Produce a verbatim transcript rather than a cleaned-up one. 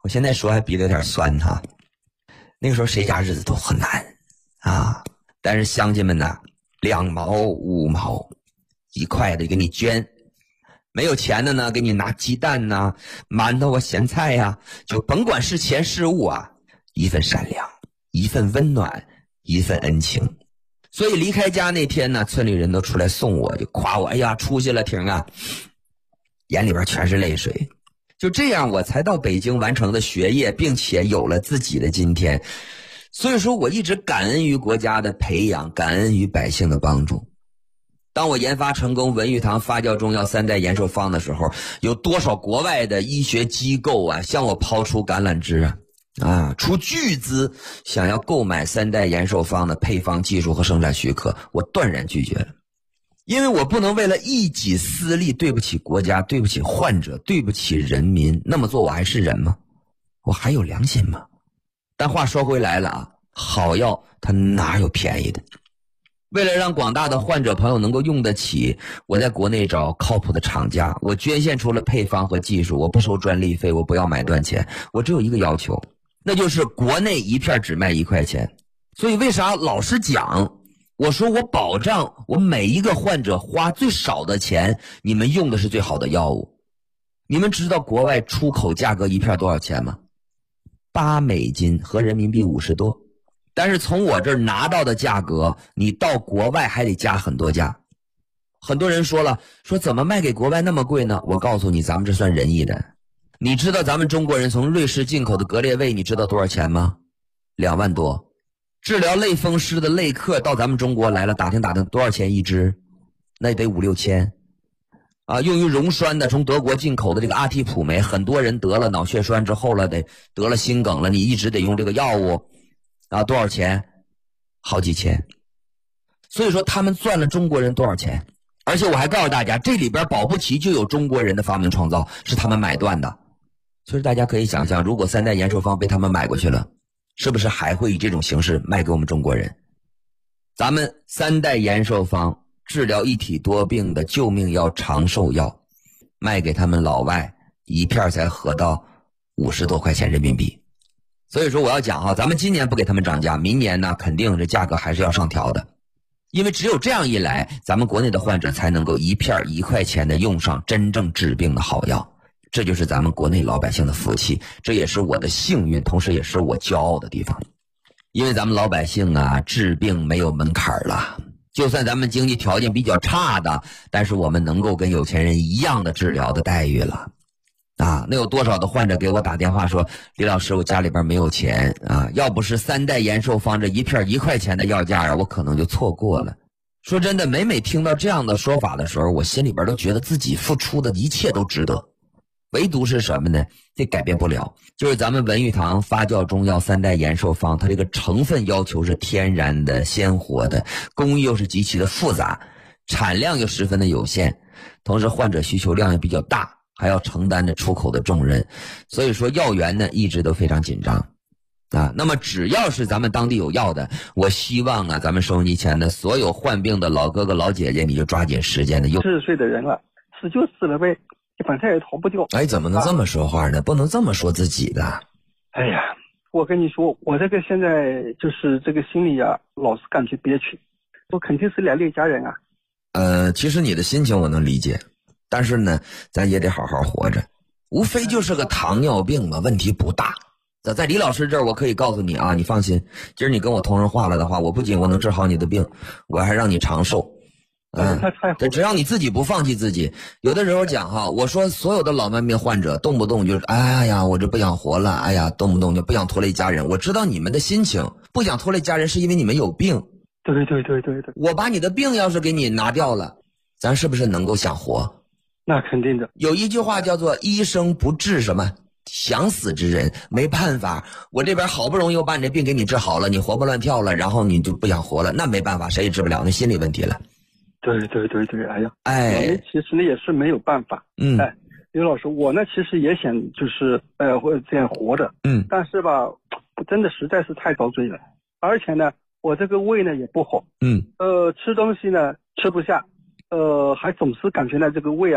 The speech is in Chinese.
我现在说还鼻子有点酸哈。那个时候谁家日子都很难啊，但是乡亲们呢，两毛五毛一块的给你捐，没有钱的呢给你拿鸡蛋呐、馒头啊、咸菜呀、啊，就甭管是钱是物啊，一份善良，一份温暖，一份恩情。所以离开家那天呢，村里人都出来送我，就夸我，哎呀出息了婷啊，眼里边全是泪水。就这样我才到北京完成的学业，并且有了自己的今天。所以说我一直感恩于国家的培养，感恩于百姓的帮助。当我研发成功文玉堂发酵中药三代延寿方的时候，有多少国外的医学机构啊向我抛出橄榄枝啊啊，出巨资想要购买三代延寿方的配方技术和生产许可，我断然拒绝了。因为我不能为了一己私利对不起国家，对不起患者，对不起人民，那么做我还是人吗？我还有良心吗？但话说回来了啊，好药它哪有便宜的？为了让广大的患者朋友能够用得起，我在国内找靠谱的厂家，我捐献出了配方和技术，我不收专利费，我不要买断钱，我只有一个要求，那就是国内一片只卖一块钱。所以为啥老实讲，我说我保障我每一个患者花最少的钱，你们用的是最好的药物。你们知道国外出口价格一片多少钱吗？八美金和人民币五十多。但是从我这儿拿到的价格，你到国外还得加很多价。很多人说了，说怎么卖给国外那么贵呢？我告诉你，咱们这算仁义的。你知道咱们中国人从瑞士进口的格列卫，你知道多少钱吗？两万多。治疗类风湿的类克到咱们中国来了，打听打听多少钱一支？那也得五六千。啊，用于溶栓的从德国进口的这个阿替普酶，很多人得了脑血栓之后了，得得了心梗了，你一直得用这个药物，啊，多少钱？好几千。所以说他们赚了中国人多少钱？而且我还告诉大家，这里边保不齐就有中国人的发明创造，是他们买断的。所以大家可以想象，如果三代延寿方被他们买过去了，是不是还会以这种形式卖给我们中国人？咱们三代延寿方治疗一体多病的救命药、长寿药，卖给他们老外一片才合到五十多块钱人民币。所以说我要讲哈，咱们今年不给他们涨价，明年呢肯定这价格还是要上调的。因为只有这样一来，咱们国内的患者才能够一片一块钱的用上真正治病的好药。这就是咱们国内老百姓的福气，这也是我的幸运，同时也是我骄傲的地方。因为咱们老百姓啊，治病没有门槛了，就算咱们经济条件比较差的，但是我们能够跟有钱人一样的治疗的待遇了啊。那有多少的患者给我打电话说，李老师，我家里边没有钱啊，要不是三代延寿方这一片一块钱的药价啊，我可能就错过了。说真的，每每听到这样的说法的时候，我心里边都觉得自己付出的一切都值得。唯独是什么呢？这改变不了，就是咱们文玉堂发酵中药三代延寿方，它这个成分要求是天然的、鲜活的，工艺又是极其的复杂，产量又十分的有限，同时患者需求量也比较大，还要承担着出口的重任，所以说药源呢一直都非常紧张啊。那么只要是咱们当地有药的，我希望啊，咱们收音机前的所有患病的老哥哥老姐姐，你就抓紧时间的用。 四十岁的人了，死就死了呗，反正也逃不掉。 哎，怎么能这么说话呢？不能这么说自己的。 哎呀，我跟你说，我这个现在就是这个心里啊，老是感觉憋屈。我肯定是连累家人啊。 呃，其实你的心情我能理解，但是呢，咱也得好好活着。无非就是个糖尿病嘛，问题不大。在在李老师这儿，我可以告诉你啊，你放心，今儿你跟我通上话了的话，我不仅我能治好你的病，我还让你长寿。嗯，这只要你自己不放弃自己。有的时候讲哈，我说所有的老慢病患者动不动就是哎呀我这不想活了，哎呀动不动就不想拖累家人。我知道你们的心情，不想拖累家人是因为你们有病。 对对对对对， 我把你的病要是给你拿掉了，咱是不是能够想活？ 那肯定的。 有一句话叫做医生不治什么想死之人。没办法，我这边好不容易我把你这病给你治好了，你活蹦乱跳了，然后你就不想活了，那没办法，谁也治不了，那心理问题了。 对对对对，哎呀， 哎， 其实呢也是没有办法。 嗯， 哎，刘老师，我呢其实也想就是呃或者这样活着， 嗯， 但是吧，真的实在是太遭罪了，而且呢，我这个胃呢也不好， 嗯， 呃，吃东西呢吃不下，呃，还总是感觉呢这个胃啊。